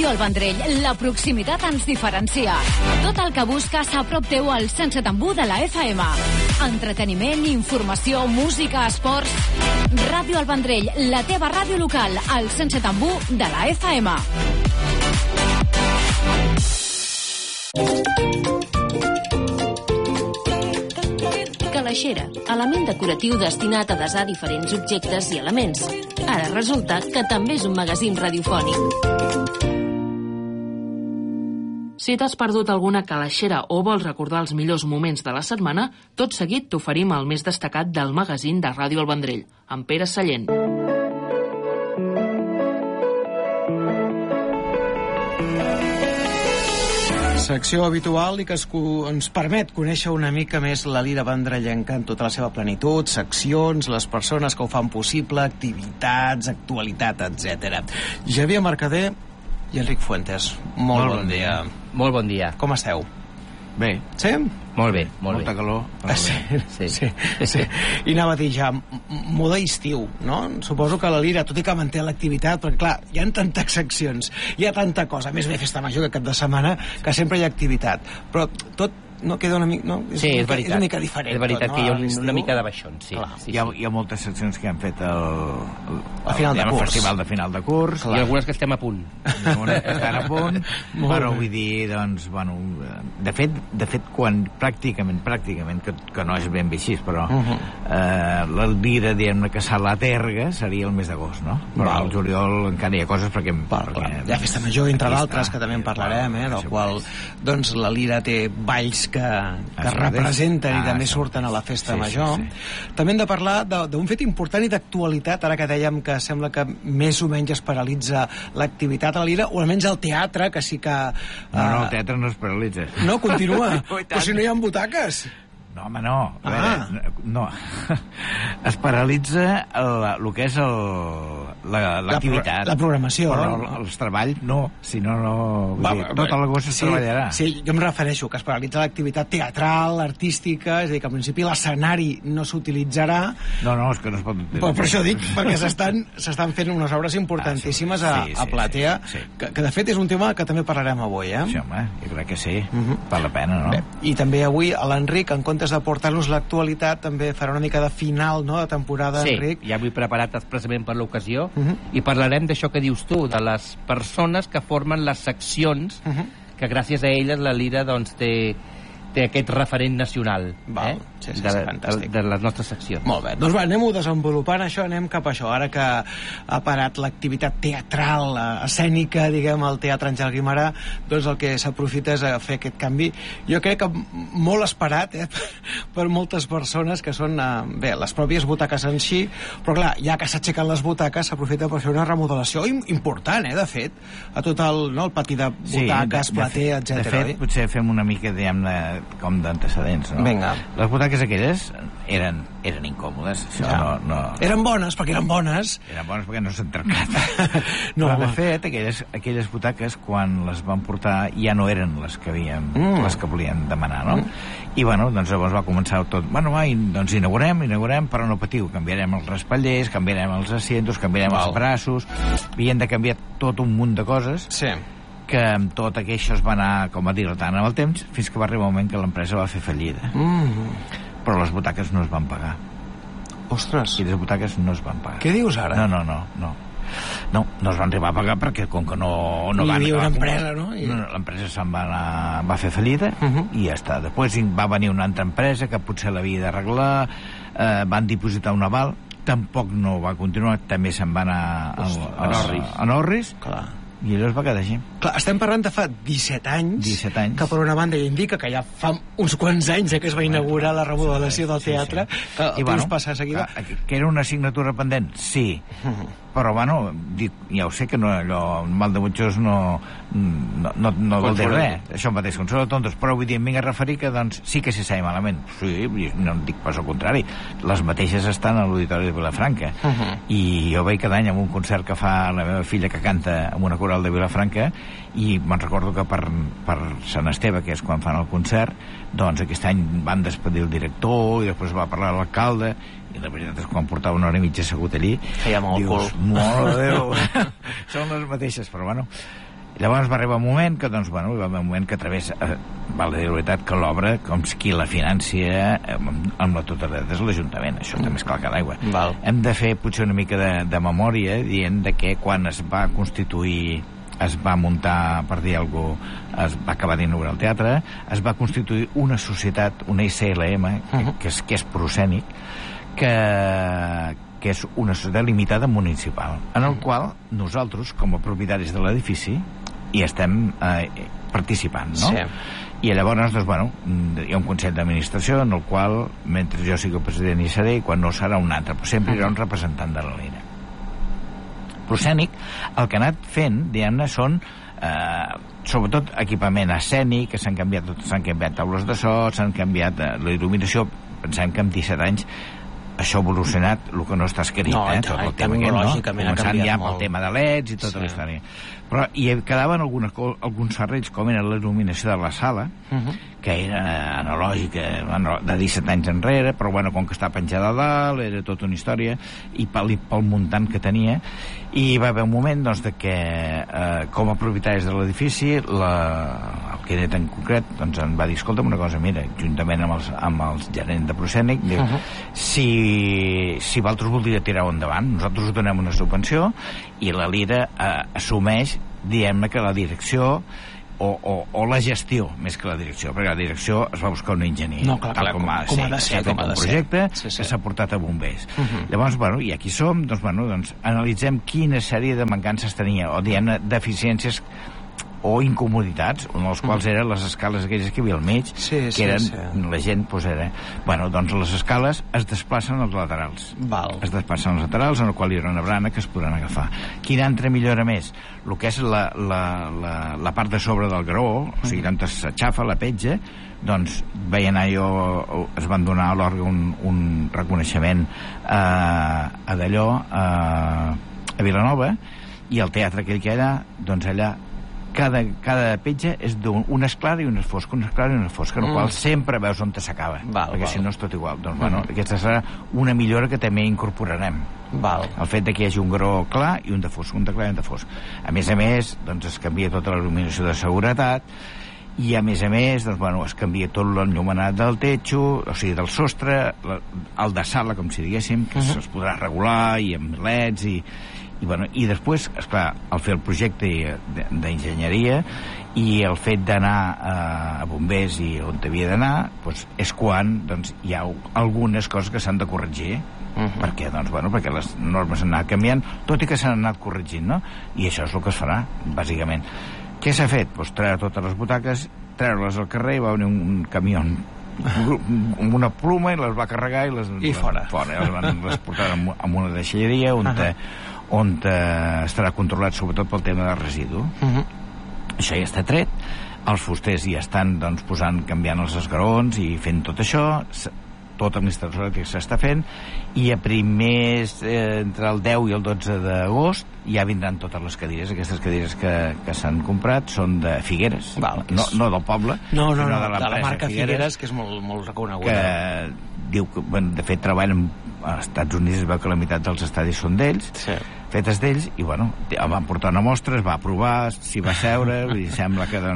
Ràdio El Vendrell, la proximitat ens diferencia. Tot el que busques a prop teu al 107.1 de la FM. Entreteniment, informació, música, esports... Ràdio El Vendrell, la teva ràdio local, al 107.1 de la FM. Calaixera, element decoratiu destinat a desar diferents objectes i elements. Ara resulta que també és un magazín radiofònic. Si t'has perdut alguna calaixera o vols recordar els millors moments de la setmana, tot seguit t'oferim el més destacat del magazín de Ràdio El Vendrell, amb Pere Sallent. Secció habitual i que ens permet conèixer una mica més la lira vendrellenca en tota la seva plenitud, seccions, les persones que ho fan possible, activitats, actualitat, etc. Xavier Mercader i Enric Fuentes, molt bon dia. Molt bon dia. Com esteu? Bé. Sí? Molt bé, molt Molta bé. calor. Sí. I anava a dir ja, moda estiu, no? Suposo que la Lira, tot i que manté l'activitat, perquè clar, hi ha tantes seccions, hi ha tanta cosa, a més bé festa major que cap de setmana, que sempre hi ha activitat, però tot no queda una mica... No? Sí, és veritat. És una mica diferent. És veritat tot, que no? hi ha una mica de baixón, sí. Hi ha moltes seccions que han fet a final de curs. El festival de final de curs. I algunes que estem a punt. Estan a punt, però vull dir, doncs, bueno, de fet, quan pràcticament, que no és ben bé així, però la Lira, diguem-ne, que s'ha la terga seria el mes d'agost, no? Però al juliol encara hi ha coses perquè hi ha festa major, entre d'altres, que també en parlarem, del qual, doncs, la Lira té balls que representen i també surten a la festa major. També hem de parlar d'un fet important i d'actualitat, ara que dèiem que sembla que més o menys es paralitza l'activitat a la Lira, o almenys el teatre, que sí que... No, el teatre no es paralitza. No, continua. Però si no hi ha butaques. No, home, no. A veure, no. Es paralitza el que és l'activitat. La programació. Però els treballs, no. Si no, tota l'agost es treballarà. Sí, jo em refereixo que es paralitza l'activitat teatral, artística, és a dir, que al principi l'escenari no s'utilitzarà. No, és que no es pot utilitzar. Però per això dic, perquè s'estan fent unes obres importantíssimes a Platea, que de fet és un tema que també parlarem avui, Sí, home, jo crec que sí. Val la pena, no? Bé, i també avui l'Enric, en comptes de portar-nos l'actualitat, també farà una mica de final, no?, de temporada, Enric. Sí, ja vull preparat expressament per l'ocasió, i parlarem d'això que dius tu, de les persones que formen les seccions, que gràcies a elles la Lira, doncs, té aquest referent nacional de les nostres seccions. Molt bé, doncs anem-ho desenvolupant això, anem cap a això, ara que ha parat l'activitat teatral, escènica, diguem, al Teatre Àngel Guimerà, doncs el que s'aprofita és a fer aquest canvi, jo crec que molt esperat per moltes persones, que són les pròpies butaques en si, però clar, ja que s'aixequen les butaques, s'aprofita per fer una remodelació important, de fet, a tot el pati de butaques, platea, etc. De fet, potser fem una mica, diguem-ne, com d'antecedents, no? Vinga. Les butaques aquelles eren incòmodes. Això no... Eren bones, perquè eren bones. Eren bones perquè no s'han trencat. Però, de fet, aquelles butaques, quan les van portar, ja no eren les que havíem, les que volien demanar, no? I, bueno, doncs llavors va començar tot... Bueno, doncs inaugurem, però no patiu, canviarem els raspallers, canviarem els asientos, canviarem els braços, havien de canviar tot un munt de coses. Sí. Que amb tot això es va anar com a dilatant amb el temps, fins que va arribar un moment que l'empresa va fer fallida. Però les butaques no es van pagar. Ostres. I les butaques no es van pagar. Què dius ara? No es van arribar a pagar perquè com que no hi havia una empresa, no? L'empresa se'n va fer fallida i ja està. Després va venir una altra empresa que potser l'havia d'arreglar, van dipositar un aval, tampoc no va continuar, també se'n va anar a Norris. Clar. I allò es va quedar així. Clar, estem parlant de fa 17 anys, que per una banda ja indica que ja fa uns quants anys que es va inaugurar la remodelació del teatre, que el temps passa a seguida. Que era una assignatura pendent? Sí. Però, bueno, ja ho sé que allò, mal de butxors no vol dir res. Això mateix, consola tontos. Però vull dir, em vinc a referir que, doncs, sí que s'hi sap malament. Sí, no dic pas al contrari. Les mateixes estan a l'Auditori de Vilafranca. I jo vaig cada any amb un concert que fa la meva filla, que canta amb una coral de Vilafranca, i me'n recordo que per Sant Esteve, que és quan fan el concert, doncs aquest any van despedir el director i després va parlar l'alcalde, i la veritat és que quan portava una hora i mitja assegut allí, feia molt cul. Molt de Déu. Són les mateixes, però bueno. Llavors va arribar un moment que, doncs, bueno, va arribar un moment que a través, val a dir la veritat, que l'obra, com qui la financia amb la totalitat és l'Ajuntament, això també és clar que d'aigua. Hem de fer potser una mica de memòria dient de que quan es va constituir, es va muntar, per dir alguna cosa, es va acabar d'inaugurar el teatre, es va constituir una societat, una ICLM, que és Proscènic, que és una societat limitada municipal, en el qual nosaltres, com a propietaris de l'edifici, hi estem participant, no? Sí. I llavors, doncs, bueno, hi ha un consell d'administració en el qual, mentre jo sigui el president hi seré, i quan no serà un altre, però sempre hi ha un representant de la Lira. Proscènic, el que ha anat fent, diguem-ne, són sobretot equipament escènic, que s'han canviat taules de so, s'han canviat la il·luminació. Pensem que en 17 anys això ha evolucionat, el que no està escrit, tot el tema aquest, no? Començant ja amb el tema de LEDs i tota la història. Però hi quedaven alguns serrells, com era la il·luminació de la sala, que era analògica, de 17 anys enrere, però bueno, com que està penjada a dalt, era tota una història, i pel muntant que tenia, i va haver un moment, doncs, de que com a propietaris de l'edifici, el Quedet en concret, doncs em va dir, escolta'm una cosa, mira, juntament amb els gerents de Proscènic, si vosaltres voldria tirar-ho endavant, nosaltres us donem una subvenció i la Lira assumeix, diguem-ne, que la direcció o la gestió, més que la direcció, perquè la direcció es va buscar un enginyer, tal com ha de ser, com un projecte que s'ha portat a bombers. Llavors, bueno, i aquí som, doncs analitzem quina sèrie de mancances tenia, o diguem-ne, deficiències o incomoditats, una de les quals eren les escales aquelles que hi havia al mig, que eren, la gent, doncs era... Bueno, doncs les escales es desplacen als laterals. Es desplacen als laterals, en el qual hi ha una barana que es podran agafar. Quina altra millora més? El que és la part de sobre del graó, o sigui, tant s'aixafa la petja, doncs veien allò, es van donar a l'òrgan un reconeixement a d'allò, a Vilanova, i el teatre aquell que era, doncs allà cada petja és una és clara i una és fosca, en el qual sempre veus on s'acaba, perquè si no és tot igual. Doncs, bueno, aquesta serà una millora que també incorporarem. El fet que hi hagi un graó clar i un de fosc, un de clar i un de fosc. A més, doncs es canvia tota la il·luminació de seguretat, i a més, doncs, bueno, es canvia tot l'enllumenat del techo, o sigui, del sostre, el de sala, com si diguéssim, que es podrà regular, i amb leds, i després, esclar, al fer el projecte d'enginyeria i el fet d'anar a bombers i on havia d'anar, doncs és quan hi ha algunes coses que s'han de corregir, perquè les normes s'han anat canviant, tot i que s'han anat corregint, no? I això és el que es farà, bàsicament. Què s'ha fet? Doncs treure totes les butaques, treure-les al carrer, i va venir un camió amb una pluma i les va carregar i fora. Les portaran a una deixalleria on estarà controlat sobretot pel tema del residu. Això ja està tret, els fusters ja estan canviant els esgarons i fent tot això, tota l'instal·lació que s'està fent, i a primers, entre el 10 i el 12 d'agost, ja vindran totes les cadires. Aquestes cadires que s'han comprat són de Figueres, no del poble, sinó de la marca Figueres, que és molt reconeguda. Que diu que, de fet, treballen als Estats Units, es veu que la meitat dels estadis són d'ells, fetes d'ells, i bueno, van portar una mostra, es va provar, s'hi va seure, i sembla que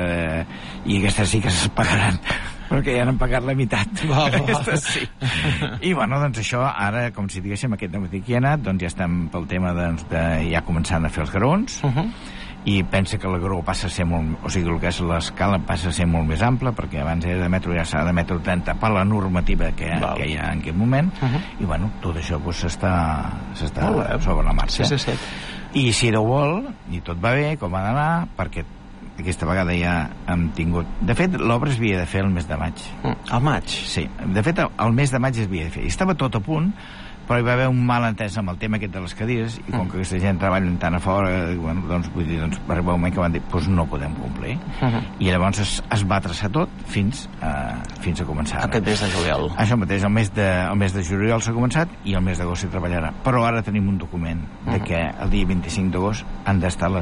i aquestes sí que es pagaran, perquè ja n'han pagat la meitat. Aquestes sí. I bueno, doncs això, ara, com si diguéssim, aquest matí que hi ha anat, doncs ja estem pel tema de ja començant a fer els garons, i pensa que el graó passa a ser molt... O sigui, el que és l'escala passa a ser molt més ampla, perquè abans era de metro, ja serà de metro 30 per la normativa que hi ha en aquest moment, i bueno, tot això s'està sobre la marxa. I si Déu vol, i tot va bé, com ha d'anar, perquè aquesta vegada ja hem tingut... De fet, l'obra es havia de fer el mes de maig. Al maig? Sí. De fet, el mes de maig es havia de fer. I estava tot a punt, però hi va haver un malentès amb el tema aquest de les cadires, i com que aquesta gent treballa tant a fora, bueno, doncs, vull dir, va arribar un moment que van dir, doncs no podem complir. I llavors es va traçar tot fins a començar. Aquest mes de juliol. Això mateix, el mes de juliol s'ha començat i el mes d'agost s'hi treballarà. Però ara tenim un document de que el dia 25 d'agost han d'estar les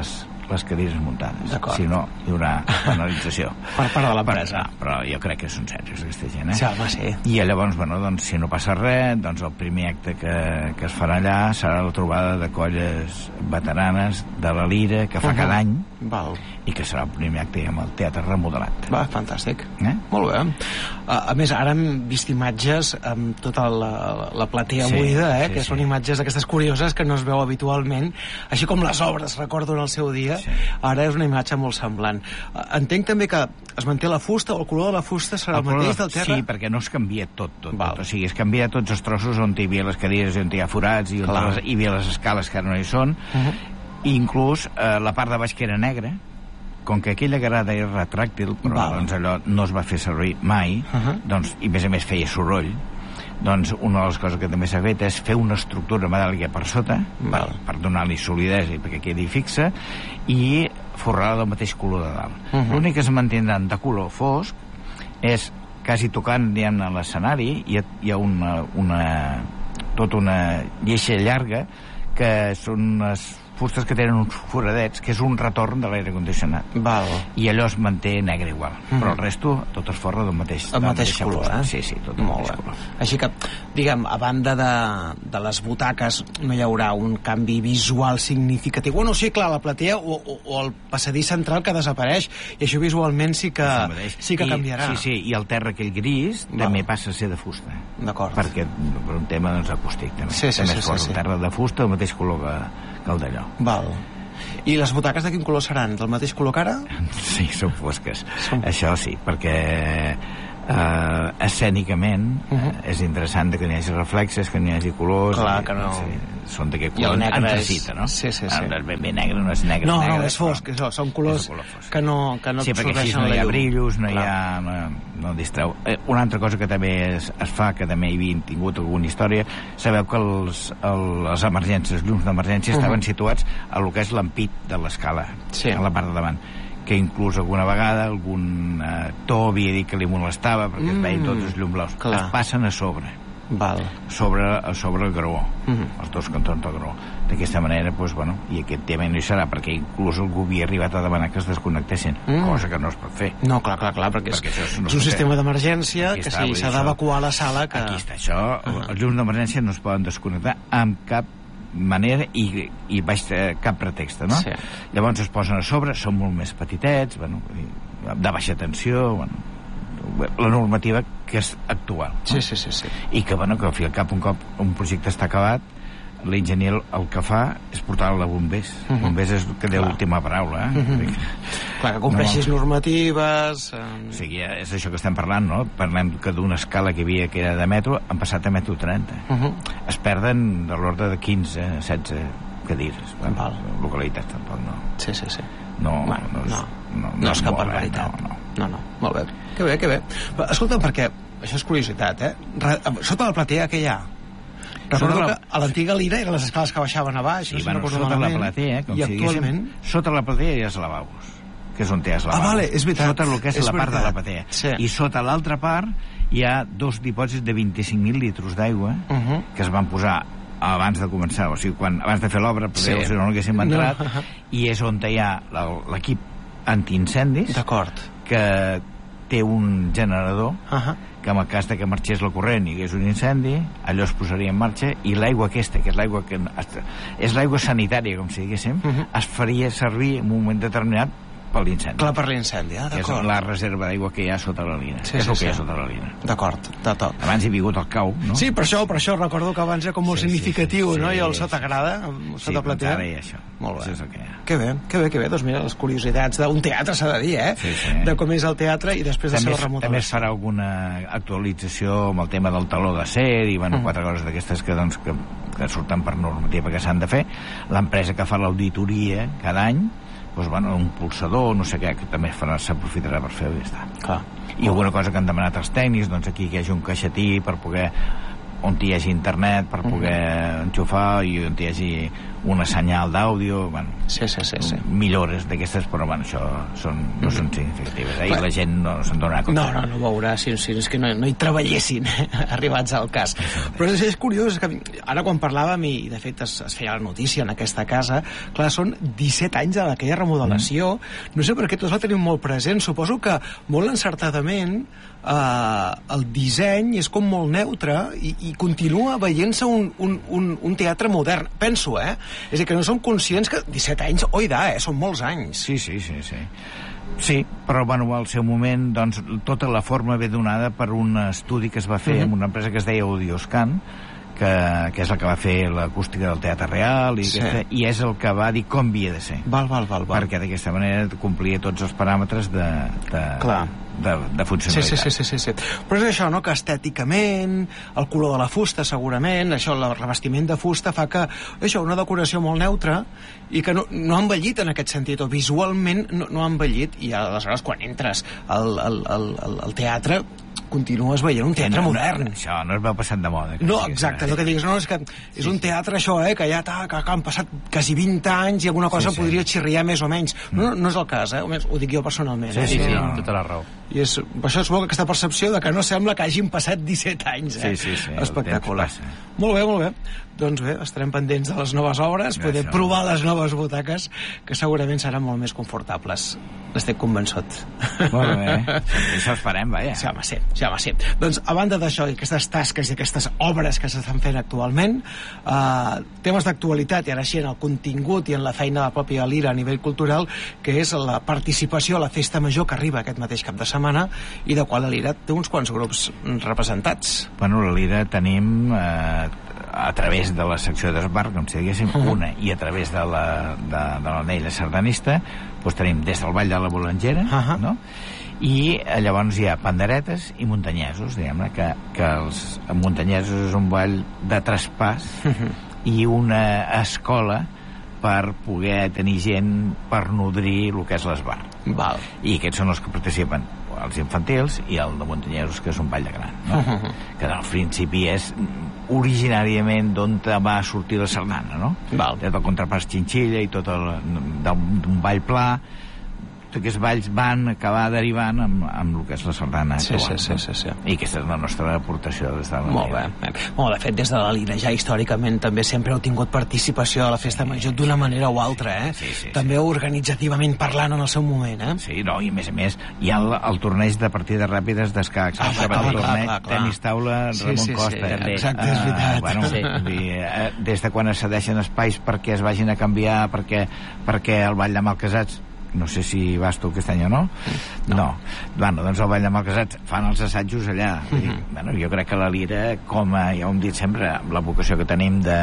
les cadires muntades. D'acord. Si no, hi haurà penalització. Per part de l'empresa. Però jo crec que són serios, aquesta gent, Sí, home, sí. I llavors, bueno, doncs, si no passa res, doncs el primer acte que es farà allà serà la trobada de colles veteranes de la Lira, que fa cada any, Val. i que serà el primer acte amb el teatre remodelat. Va, fantàstic. Molt bé. A més, ara hem vist imatges amb tota la platea buida, que són imatges aquestes curioses que no es veu habitualment, així com les obres, recordo, en el seu dia. Ara és una imatge molt semblant. Entenc també que es manté la fusta, o el color de la fusta serà el mateix del terra? Sí, perquè no es canvia tot. O sigui, es canvia tots els trossos on hi havia les cadires, on hi ha forats, i on hi havia les escales que ara no hi són, i inclús la part de baix que era negra, com que aquella grada era retràctil, però doncs allò no es va fer servir mai, doncs, i a més feia soroll, doncs una de les coses que també s'ha fet és fer una estructura metàl·lica per sota, per donar-li solidesa i perquè quedi fixa, i forrada del mateix color de dalt. L'únic que es mantindran de color fosc és, quasi tocant, diguem, a l'escenari, hi ha tota una lleixa llarga que són unes fustes que tenen uns foradets, que és un retorn de l'aire condicionat. I allò es manté negre igual, però el resto tot es forra del mateix color, Sí, tot el mateix color. Així que, diguem, a banda de les butaques, no hi haurà un canvi visual significatiu. Bueno, sí, clar, la platea o el passadís central que desapareix, i això visualment sí que canviarà. Sí, i el terra aquell gris també passa a ser de fusta. D'acord. Perquè, per un tema acústic, també. Sí. El terra de fusta, el mateix color que el d'allò. Val. I les butaques de quin color seran? Del mateix color que ara? Sí, són fosques. Això sí, perquè escènicament és interessant que n'hi hagi reflexes, que n'hi hagi colors. Clar, que no. Són d'aquest color anthracita, no? Sí. Ben negre, no és negre. No, és fosc, són colors que no sí, perquè així no hi ha brillos, no distreu. Una altra cosa que també es fa, que també hi havia tingut alguna història, sabeu que les emergències, els llums d'emergència estaven situats a lo que és l'ampit de l'escala, a la part de davant, que inclús alguna vegada algun actor havia dit que li molestava perquè es veien tots els llums blaus. Es passen a sobre el graó, els dos cantons del graó. D'aquesta manera, i aquest tema no hi serà, perquè inclús algú havia arribat a demanar que es desconnectessin, cosa que no es pot fer. No, clar, perquè és un sistema d'emergència que si s'ha d'evacuar la sala... Aquí està això, els llums d'emergència no es poden desconnectar amb cap manera i baix cap pretext, no? Sí. Llavors es posen a sobre, són molt més petitets, de baixa tensió, la normativa que és actual. Sí. I que, que al fi al cap, un cop un projecte està acabat, l'enginyer el que fa és portar-lo a bombers. Bombers és que té l'última paraula. Clar, que compleixis normatives... O sigui, és això que estem parlant, no? Parlem que d'una escala que hi havia que era de metro, han passat a metro 30. Es perden de l'ordre de 15, 16 cadires. Localitats, tampoc, no. Sí. No és cap barbaritat. No, molt bé. Que bé. Escolta'm, perquè això és curiositat, sota la platea què hi ha? Recordo que a l'antiga Lira eren les escales que baixaven a baix, sota la platea, com si diguéssim, sota la platea hi ha els lavabos, que és on hi ha els lavabos. Vale, és veritat. Sota el que és la part de la platea. I sota l'altra part hi ha dos dipòsits de 25.000 litres d'aigua que es van posar abans de començar, o sigui, abans de fer l'obra, si no l'haguéssim entrat, i és on hi ha l'equip antiincendis, que té un generador que en el cas de que marxés la corrent i hi hagués un incendi, allò es posaria en marxa i l'aigua aquesta, que és l'aigua que és l'aigua sanitària, com si diguéssim, es faria servir en un moment determinat per l'incendi. Clar, per l'incendi, d'acord. És la reserva d'aigua que hi ha sota la lina. És el que hi ha sota la lina. D'acord, de tot. Abans hi ha vingut el cau, no? Sí, per això recordo que abans era com molt significatiu, no? I el sotagrada, sota platea. Sí, això. Molt bé. Això és el que hi ha. Que bé. Doncs mira, les curiositats d'un teatre, s'ha de dir, de com és el teatre i després de ser la remodelació. També es farà alguna actualització amb el tema del taló d'acer i, quatre coses d'aquestes que surten per normativa que s'han de fer. L'empresa que fa l'auditoria cada any, un pulsador, no sé què, que també s'aprofitarà per fer-ho i ja està. I alguna cosa que han demanat els tècnics, aquí que hi hagi un caixetí per poder on hi hagi internet per poder enxufar i on hi hagi una senyal d'àudio, bueno, sí. millores d'aquestes, però bueno, això no són significatives, i la gent no se'n dona compte. No veurà, si és que no hi treballessin, arribats al cas. Però és curiós, que ara quan parlàvem, i de fet es feia la notícia en aquesta casa, clar, són 17 anys d'aquella remodelació, no sé per què tots la tenim molt present, suposo que molt encertadament el disseny és com molt neutre i continua veient-se un teatre modern, penso, és a dir, que no som conscients que 17 anys, són molts anys. Sí. Sí, però bueno, al seu moment doncs, tota la forma ve donada per un estudi que es va fer amb una empresa que es deia Audioscan, que és el que va fer l'acústica del Teatre Real i és el que va dir com havia de ser. Val. Perquè d'aquesta manera complia tots els paràmetres de funcionalitat. Sí. Però és això, no?, que estèticament, el color de la fusta segurament, això, el revestiment de fusta fa que, una decoració molt neutra i que no ha envellit en aquest sentit, o visualment no ha envellit, i aleshores quan entres al teatre continues veient un teatre modern. Això no es veu passant de moda. No, exacte, el que digues, és que és un teatre això, que ja que han passat quasi 20 anys i alguna cosa podria xirriar més o menys. No és el cas, ho dic jo personalment. Sí, tota la raó. I això és bo, aquesta percepció de que no sembla que hagin passat 17 anys. Sí. Espectacular. Molt bé. Doncs bé, estarem pendents de les noves obres, poder provar les noves butaques, que segurament seran molt més confortables. N'estic convençut. Molt bé. Això esperem, vaja. Ja va ser. Doncs, a banda d'això, i aquestes tasques i aquestes obres que s'estan fent actualment, temes d'actualitat, i ara així en el contingut i en la feina de la pròpia Lira a nivell cultural, que és la participació a la Festa Major que arriba aquest mateix cap de setmana, i de qual la Lira té uns quants grups representats. Bueno, la Lira tenim a través de la secció d'esbar, com si diguéssim, una, i a través de l'anella sardanista, doncs tenim des del Ball de la Bolangera, no? I llavors hi ha panderetes i muntanyesos, diguem-ne, que els muntanyesos és un ball de traspàs i una escola per poder tenir gent per nodrir el que és l'esbar. I aquests són els que participen, els infantils i el de muntanyesos, que és un ball de gran, no? Que al principi és originàriament d'on va sortir la sardana, no? Des del contrapàs Xinxilla i tot d'un ball pla, aquests balls van acabar derivant amb el que és la sardana actual. Sí. I aquesta és la nostra aportació des de la Molt bé. De fet, des de la Lira ja històricament també sempre heu tingut participació a la Festa Major d'una manera o altra, també organitzativament parlant en el seu moment, Sí, no, i a més hi ha el torneig de partides ràpides d'escacs, el torneig tenis taula Ramon Costa. Exacte, és veritat. Des de quan es cedeixen espais perquè es vagin a canviar, perquè el Ball de Malcasats, no sé si vas tu aquest any o no. Bueno, doncs el Ball de Malcasats fan els assajos allà. Jo crec que la Lira, com ja ho hem dit sempre, la vocació que tenim de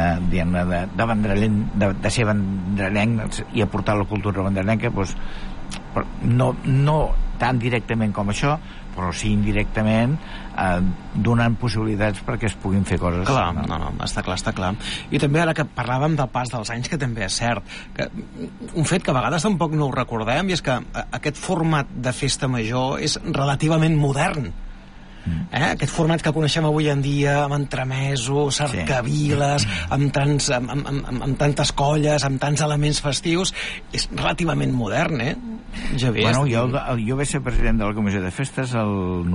ser vendrellenc i aportar la cultura vendrellenca, doncs, no tan directament com això, però sí indirectament donant possibilitats perquè es puguin fer coses. Està clar. I també ara que parlàvem del pas dels anys, que també és cert, que un fet que a vegades tampoc no ho recordem, i és que aquest format de Festa Major és relativament modern. Aquest format que coneixem avui en dia, amb entremesos, cercaviles, amb tantes colles, amb tants elements festius, és relativament modern, Javier? Bueno, jo vaig ser president de la Comissió de Festes el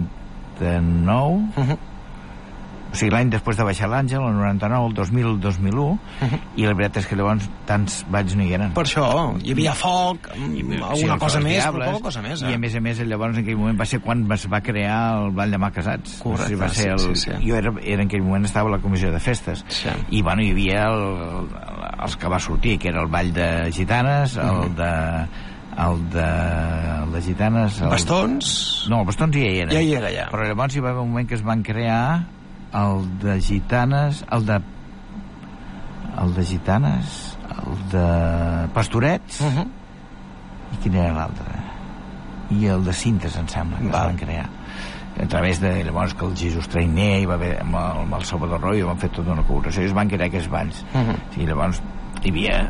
99, o sigui, l'any després de baixar l'Àngel, el 99, el 2000, el 2001, i la veritat és que llavors tants balls no hi eren. Per això, hi havia foc, alguna cosa més, però poca cosa més. I a més, llavors en aquell moment va ser quan es va crear el Ball de Malcasats. Correcte, Jo en aquell moment estava a la Comissió de Festes, i bueno, hi havia els que va sortir, que era el Ball de Gitanes, el de Gitanes... Bastons? No, el Bastons ja hi era. Ja hi era, ja. Però llavors hi va haver un moment que es van crear el de Gitanes, el de Pastorets, i quin era l'altre? I el de Cintes, em sembla, que es van crear. A través de, llavors, que el Jesús Trainer hi va haver, amb el Salvador Roy, van fer tota una col·laboració, i es van crear aquests balls. I llavors hi havia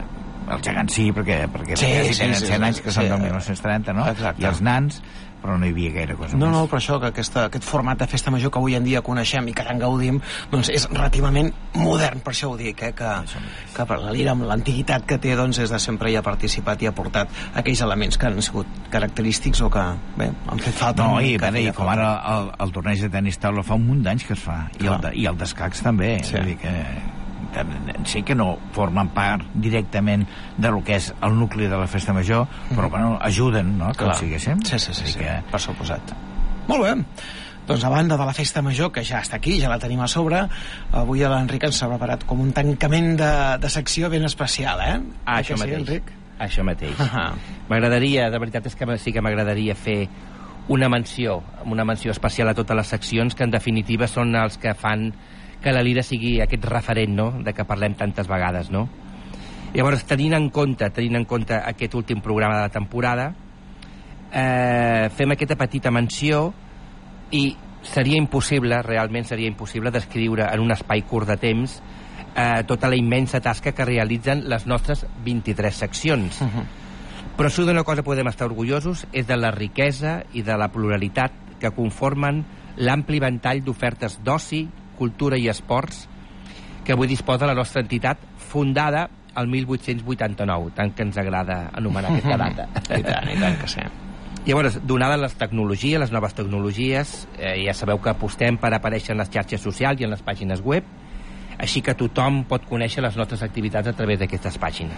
els gegants sí, perquè tenen 100 anys, que són del 1930, no? Exacte. I els nans, però no hi havia gaire cosa No, més. no, però això, que aquest format de festa major que avui en dia coneixem i que tant gaudim, doncs és relativament modern, per això ho dic, que per la Lira, amb l'antiguitat que té, doncs és de sempre hi ha participat i ha portat aquells elements que han sigut característics o que, bé, han fet falta. No, i com ara el torneig de tenis taula fa un munt d'anys que es fa, i el d'escacs també, sí. Vull dir que sí que no formen part directament de lo que és el nucli de la festa major, però bueno, ajuden, no?, que ho siguéssim. Sí, per suposat. Molt bé. Doncs a banda de la festa major, que ja està aquí, ja la tenim a sobre, avui l'Enric ens ha preparat com un tancament de secció ben especial, eh? Això mateix. Enric? Això mateix. M'agradaria, de veritat és que sí que m'agradaria fer una menció especial a totes les seccions, que en definitiva són els que fan que la Lira sigui aquest referent, no?, de què parlem tantes vegades, no? Llavors, tenint en compte aquest últim programa de la temporada, fem aquesta petita menció i realment seria impossible descriure en un espai curt de temps tota la immensa tasca que realitzen les nostres 23 seccions. Però si d'una cosa podem estar orgullosos és de la riquesa i de la pluralitat que conformen l'ampli ventall d'ofertes d'oci, cultura i esports que avui disposa la nostra entitat, fundada el 1889, tant que ens agrada anomenar aquesta data. I tant que sí. Llavors, donades les tecnologies, les noves tecnologies, ja sabeu que apostem per aparèixer en les xarxes socials i en les pàgines web, així que tothom pot conèixer les nostres activitats a través d'aquestes pàgines.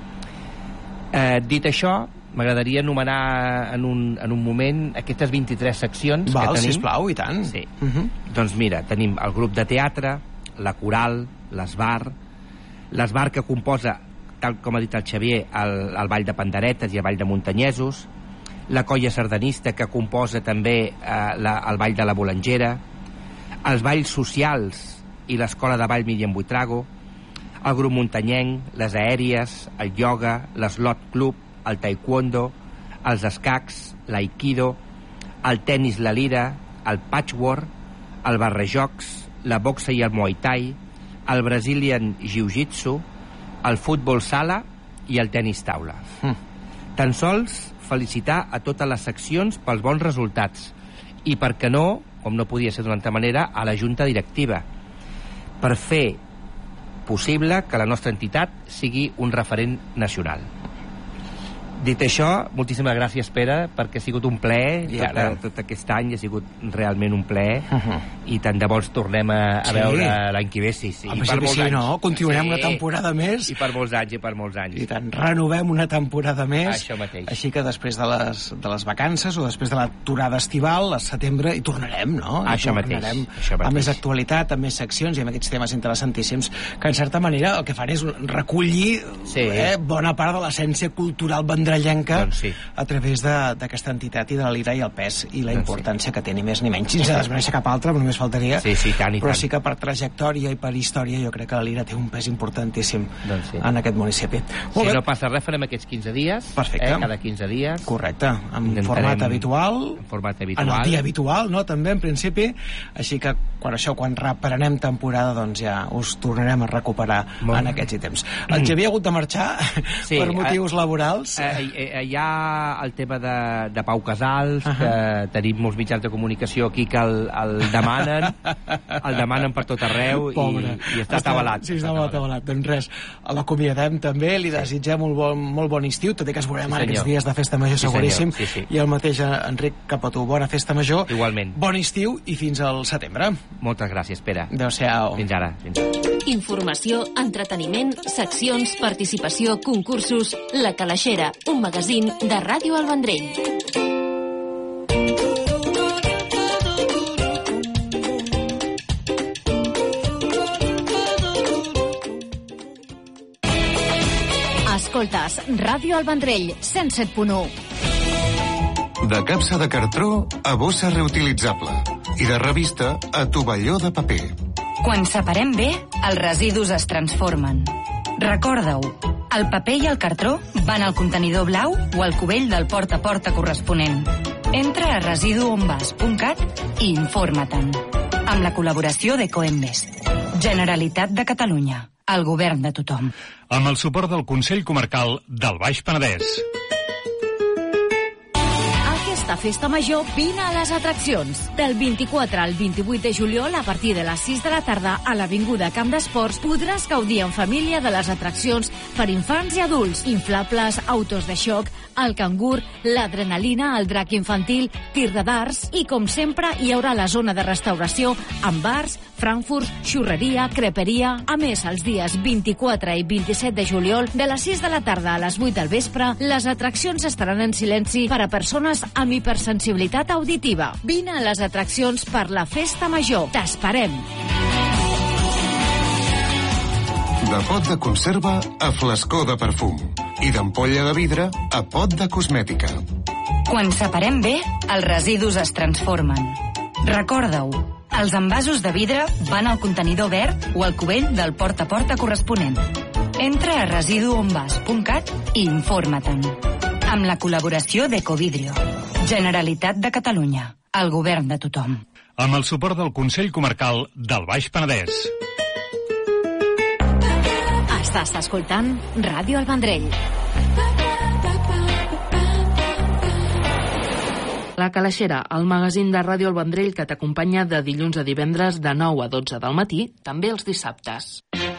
Dit això, m'agradaria anomenar en un moment aquestes 23 seccions que tenim. Sisplau, i tant. Sí. Doncs mira, tenim el grup de teatre, la coral, l'esbar que composa, tal com ha dit el Xavier, el Ball de Panderetes i el Ball de Muntanyesos, la colla sardanista que composa també el Ball de la Bolangera, els balls socials i l'escola de ball Míriam Buitrago, el grup muntanyenc, les aèries, el ioga, l'eslot club, el taekwondo, els escacs, l'aikido, el tennis, la lira, el patchwork, el barrejocs, la boxa i el muay thai, el Brazilian jiu-jitsu, el futbol sala i el tenis taula. Tan sols felicitar a totes les seccions pels bons resultats i, per què no, com no podia ser d'una altra manera, a la junta directiva per fer possible que la nostra entitat sigui un referent nacional. Dit això, moltíssimes gràcies, Pere, perquè ha sigut un plaer. Tot aquest any ha sigut realment un plaer i tant de bo ens tornem a veure l'any que ve. Sí. I per molts anys. No? Continuem una temporada més. I per molts anys. I tant, renovem una temporada més. Això mateix. Així que després de les vacances o després de l'aturada estival, a setembre, hi tornarem, no? Això mateix. Amb més actualitat, amb més seccions i amb aquests temes interessantíssims que, en certa manera, el que fan és recollir bona part de l'essència cultural vendrellenca a través d'aquesta entitat i de la Lira i el pes i la importància que té, ni més ni menys, sense desmereixer cap altra, però només faltaria. Però sí que per trajectòria i per història jo crec que la Lira té un pes importantíssim en aquest municipi. Si no passa res, farem aquests 15 dies. Perfecte. Cada 15 dies. Correcte, en format habitual. En el dia habitual, no?, també, en principi. Així que quan reprenem temporada, doncs ja us tornarem a recuperar en aquests ítems. El Xavier ha hagut de marxar per motius laborals. Hi ha el tema de Pau Casals, que tenim molts mitjans de comunicació aquí que el demanen per tot arreu. Pobre. I està atabalat. Sí, està atabalat. Doncs res, l'acomiadem també, li desitgem molt bon estiu, tot i que es veurem ara aquests dies de festa major, seguríssim. I el mateix, Enric, cap a tu, bona festa major. Igualment. Bon estiu i fins al setembre. Moltes gràcies, Pere. Adéu-siau. Fins ara. Informació, entreteniment, seccions, participació, concursos... La Calaixera, un magazín de Ràdio El Vendrell. Escoltes Ràdio El Vendrell, 107.1. De capsa de cartró a bossa reutilitzable i de revista a tovalló de paper. Quan separem bé, els residus es transformen. Recorda-ho, el paper i el cartró van al contenidor blau o al cubell del porta a porta corresponent. Entra a residuonvas.cat i informa-te'n. Amb la col·laboració de Coembes. Generalitat de Catalunya. el govern de tothom. Amb el suport del Consell Comarcal del Baix Penedès. Aquesta festa major, vine a les atraccions. Del 24 al 28 de juliol, a partir de les 6 de la tarda, a l'Avinguda Camp d'Esports, podràs gaudir en família de les atraccions per infants i adults. Inflables, autos de xoc, el cangur, l'adrenalina, el drac infantil, tir de darts i, com sempre, hi haurà la zona de restauració amb bars, frankfurts, xurreria, creperia. A més, els dies 24 i 27 de juliol, de les 6 de la tarda a les 8 del vespre, les atraccions estaran en silenci per a persones amb hipersensibilitat auditiva. Vine a les atraccions per la festa major. T'esperem! De pot de conserva a flascó de perfum i d'ampolla de vidre a pot de cosmètica. Quan separem bé, els residus es transformen. Recorda-ho, els envasos de vidre van al contenidor verd o al cubell del porta a porta corresponent. Entra a residuonvas.cat i informa-te'n. Amb la col·laboració d'Ecovidrio. Generalitat de Catalunya. El govern de tothom. Amb el suport del Consell Comarcal del Baix Penedès. Estàs escoltant Ràdio El Vendrell. La Calaixera, el magazín de Ràdio El Vendrell que t'acompanya de dilluns a divendres de 9 a 12 del matí, també els dissabtes.